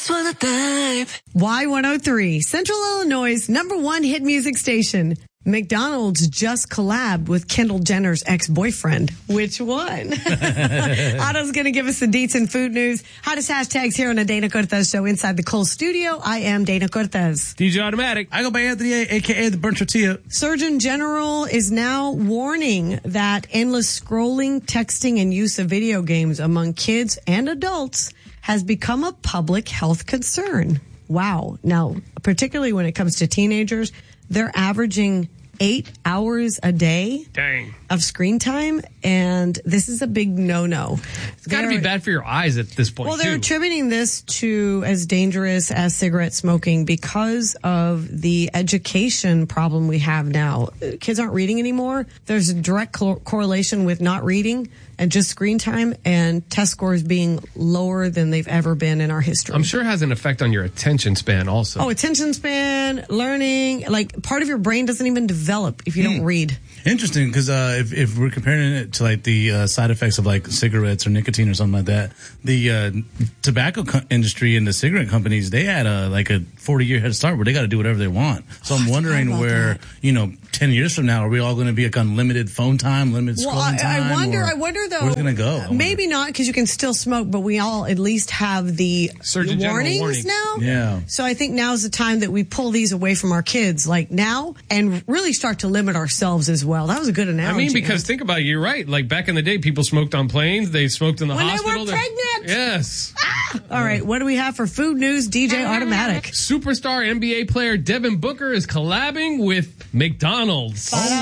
just wanna dive. Y103, Central Illinois' #1 hit music station. McDonald's just collabed with Kendall Jenner's ex-boyfriend. Which one? Otto's going to give us the deets and food news. Hottest hashtags here on the Dana Cortez Show inside the Kohl's studio. I am Dana Cortez. DJ Automatic. I go by Anthony A, a.k.a. the Burnt Tortilla. Surgeon General is now warning that endless scrolling, texting, and use of video games among kids and adults has become a public health concern. Wow. Now, particularly when it comes to teenagers, they're averaging 8 hours a day of screen time, and this is a big no-no. It's got to be bad for your eyes at this point, Well, they're attributing this to as dangerous as cigarette smoking because of the education problem we have now. Kids aren't reading anymore. There's a direct correlation with not reading and just screen time and test scores being lower than they've ever been in our history. I'm sure it has an effect on your attention span also. Oh, attention span, learning, like part of your brain doesn't even develop if you don't read. Interesting, because if we're comparing it to like the side effects of like cigarettes or nicotine or something like that, the tobacco industry and the cigarette companies, they had a 40-year head start where they got to do whatever they want. So I'm wondering where, 10 years from now, are we all going to be like unlimited phone time, limited scrolling time? I wonder though. Where's it going to go? Maybe not, because you can still smoke, but we all at least have the warnings now. Yeah. So I think now's the time that we pull these away from our kids, like now, and really start to limit ourselves as well. That was a good analogy. I mean, because think about it, you're right. Like back in the day, people smoked on planes. They smoked in the hospital. When they were pregnant. Yes. All right. What do we have for food news? DJ Automatic. Superstar NBA player Devin Booker is collabing with McDonald's.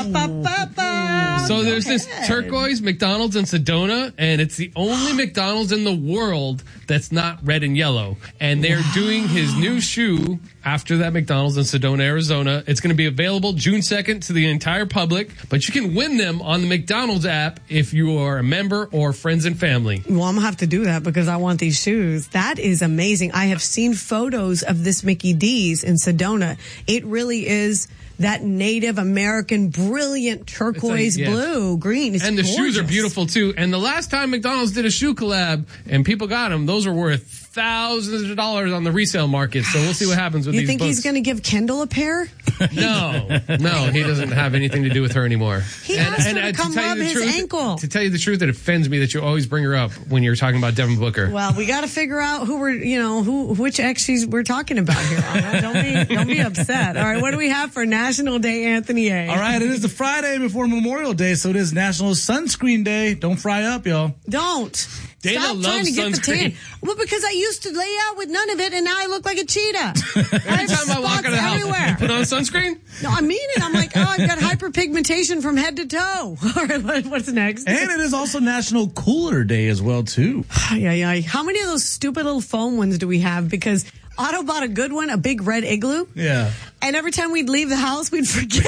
So there's this turquoise McDonald's in Sedona, and it's the only McDonald's in the world that's not red and yellow. And they're doing his new shoe after that McDonald's in Sedona, Arizona. It's going to be available June 2nd to the entire public, but you can win them on the McDonald's app if you are a member or friends and family. Well, I'm going to have to do that because I want these shoes. That is amazing. I have seen photos of this Mickey D's in Sedona. It really is that Native American brilliant turquoise blue, green. It's and the gorgeous. shoes are beautiful too. And the last time McDonald's did a shoe collab and people got them, those were worth thousands of dollars on the resale market. So we'll see what happens with these. You think books. he's going to give Kendall a pair? No, he doesn't have anything to do with her anymore. He asked her to come rub his ankle. To tell you the truth, it offends me that you always bring her up when you're talking about Devin Booker. Well, we got to figure out which ex we're talking about here. Don't be upset. All right, what do we have for National Day, Anthony A? All right, it is the Friday before Memorial Day, so it is National Sunscreen Day. Don't fry up, y'all. Don't. Dana Stop loves trying to get sunscreen. the tan. Well, because I used to lay out with none of it, and now I look like a cheetah. Every time I walk out of the house, everywhere. you put on sunscreen? No, I mean it. I'm like, I've got hyperpigmentation from head to toe. All right, what's next? And it is also National Cooler Day as well, too. Yeah. How many of those stupid little foam ones do we have? Because Otto bought a good one, a big red igloo. Yeah. And every time we'd leave the house, we'd forget.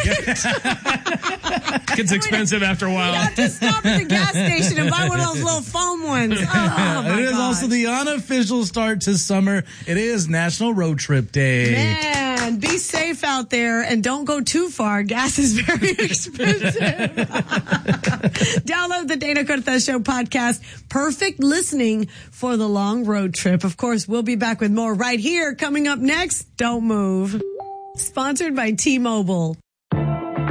It's expensive after a while. You have to stop at the gas station and buy one of those little foam ones. Oh, my It is also the unofficial start to summer. It is National Road Trip Day. Man, be safe out there and don't go too far. Gas is very expensive. Download the Dana Cortez Show podcast. Perfect listening for the long road trip. Of course, we'll be back with more right here. Coming up next, don't move. Sponsored by T-Mobile.